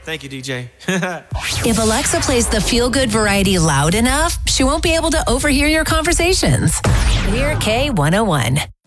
Thank you, DJ. If Alexa plays the feel-good variety loud enough, she won't be able to overhear your conversations. Hear K101.